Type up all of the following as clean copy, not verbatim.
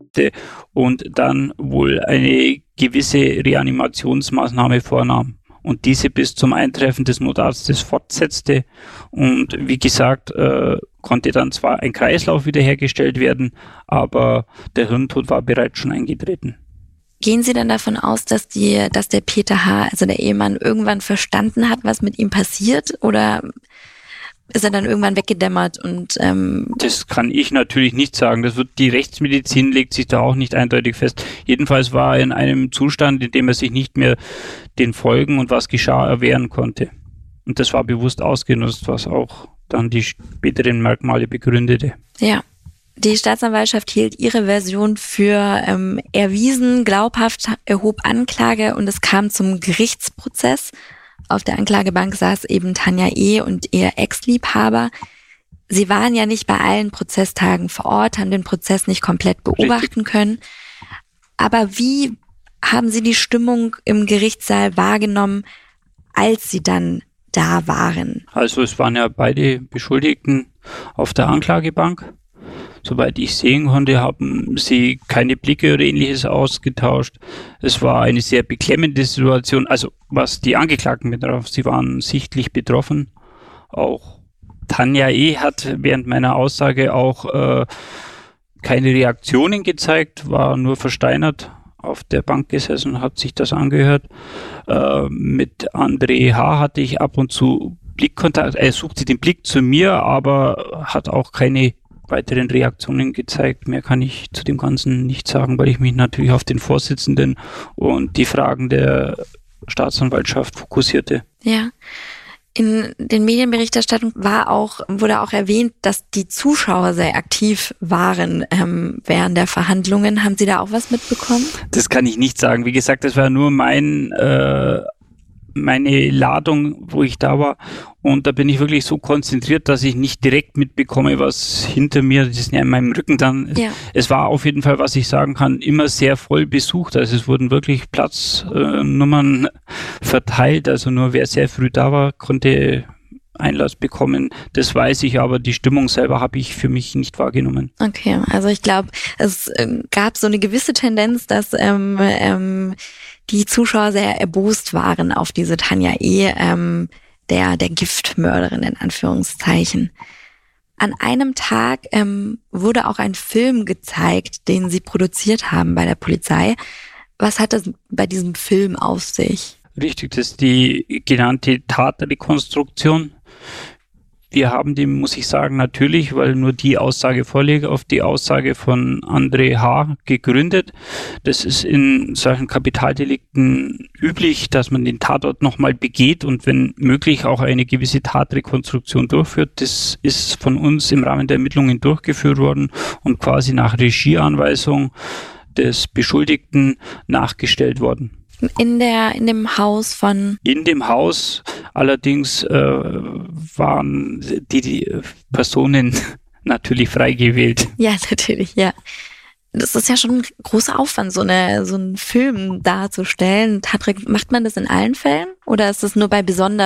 fortsetzte und dann wohl eine gewisse Reanimationsmaßnahme vornahm und diese bis zum Eintreffen des Notarztes fortsetzte. Und wie gesagt, konnte dann zwar ein Kreislauf wiederhergestellt werden, aber der Hirntod war bereits schon eingetreten. Gehen Sie dann davon aus, dass der Peter H., also der Ehemann, irgendwann verstanden hat, was mit ihm passiert? Oder ist er dann irgendwann weggedämmert? Und das kann ich natürlich nicht sagen. Die Rechtsmedizin legt sich da auch nicht eindeutig fest. Jedenfalls war er in einem Zustand, in dem er sich nicht mehr den Folgen und was geschah erwehren konnte. Und das war bewusst ausgenutzt, was auch dann die späteren Merkmale begründete. Ja. Die Staatsanwaltschaft hielt ihre Version für erwiesen, glaubhaft, erhob Anklage und es kam zum Gerichtsprozess. Auf der Anklagebank saß eben Tanja E. und ihr Ex-Liebhaber. Sie waren ja nicht bei allen Prozesstagen vor Ort, haben den Prozess nicht komplett beobachten können. Aber wie haben Sie die Stimmung im Gerichtssaal wahrgenommen, als Sie dann da waren? Also es waren ja beide Beschuldigten auf der Anklagebank. Soweit ich sehen konnte, haben sie keine Blicke oder Ähnliches ausgetauscht. Es war eine sehr beklemmende Situation, also was die Angeklagten betraf. Sie waren sichtlich betroffen. Auch Tanja E. hat während meiner Aussage auch keine Reaktionen gezeigt, war nur versteinert auf der Bank gesessen und hat sich das angehört. Mit André H. hatte ich ab und zu Blickkontakt. Er suchte den Blick zu mir, aber hat auch keine weiteren Reaktionen gezeigt. Mehr kann ich zu dem Ganzen nicht sagen, weil ich mich natürlich auf den Vorsitzenden und die Fragen der Staatsanwaltschaft fokussierte. Ja. In den Medienberichterstattungen wurde auch erwähnt, dass die Zuschauer sehr aktiv waren während der Verhandlungen. Haben Sie da auch was mitbekommen? Das kann ich nicht sagen. Wie gesagt, das war nur meine Ladung, wo ich da war. Und da bin ich wirklich so konzentriert, dass ich nicht direkt mitbekomme, was hinter mir, das ist ja in meinem Rücken dann. Ja. Es war auf jeden Fall, was ich sagen kann, immer sehr voll besucht. Also es wurden wirklich Platznummern verteilt. Also nur wer sehr früh da war, konnte Einlass bekommen. Das weiß ich, aber die Stimmung selber habe ich für mich nicht wahrgenommen. Okay, also ich glaube, es gab so eine gewisse Tendenz, dass die Zuschauer sehr erbost waren auf diese Tanja E., der Giftmörderin in Anführungszeichen. An einem Tag wurde auch ein Film gezeigt, den Sie produziert haben bei der Polizei. Was hat das bei diesem Film auf sich? Richtig, das ist die genannte Tatrekonstruktion. Wir haben die, muss ich sagen, natürlich, weil nur die Aussage vorliegt, auf die Aussage von André H. gegründet. Das ist in solchen Kapitaldelikten üblich, dass man den Tatort nochmal begeht und wenn möglich auch eine gewisse Tatrekonstruktion durchführt. Das ist von uns im Rahmen der Ermittlungen durchgeführt worden und quasi nach Regieanweisung des Beschuldigten nachgestellt worden. In dem Haus von? In dem Haus allerdings waren die Personen natürlich frei gewählt. Ja, natürlich, ja. Das ist ja schon ein großer Aufwand, so einen Film darzustellen. Macht man das in allen Fällen? Oder ist das nur bei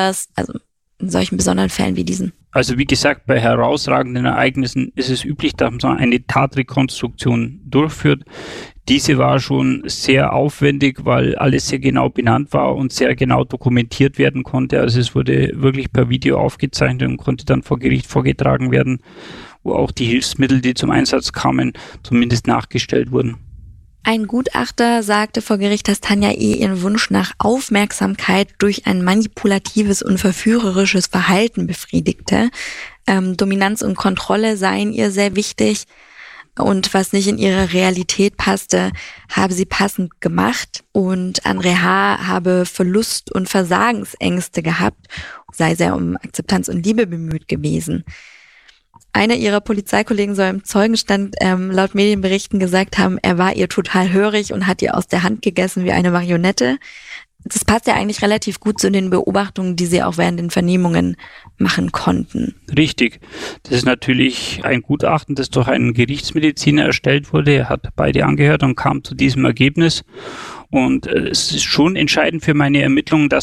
in solchen besonderen Fällen wie diesen? Also wie gesagt, bei herausragenden Ereignissen ist es üblich, dass man eine Tatrekonstruktion durchführt. Diese war schon sehr aufwendig, weil alles sehr genau benannt war und sehr genau dokumentiert werden konnte. Also es wurde wirklich per Video aufgezeichnet und konnte dann vor Gericht vorgetragen werden, wo auch die Hilfsmittel, die zum Einsatz kamen, zumindest nachgestellt wurden. Ein Gutachter sagte vor Gericht, dass Tanja E. ihren Wunsch nach Aufmerksamkeit durch ein manipulatives und verführerisches Verhalten befriedigte. Dominanz und Kontrolle seien ihr sehr wichtig. Und was nicht in ihre Realität passte, habe sie passend gemacht. Und André H. habe Verlust- und Versagensängste gehabt, sei sehr um Akzeptanz und Liebe bemüht gewesen. Einer ihrer Polizeikollegen soll im Zeugenstand laut Medienberichten gesagt haben, er war ihr total hörig und hat ihr aus der Hand gegessen wie eine Marionette. Das passt ja eigentlich relativ gut zu den Beobachtungen, die sie auch während den Vernehmungen machen konnten. Richtig. Das ist natürlich ein Gutachten, das durch einen Gerichtsmediziner erstellt wurde. Er hat beide angehört und kam zu diesem Ergebnis. Und es ist schon entscheidend für meine Ermittlungen, dass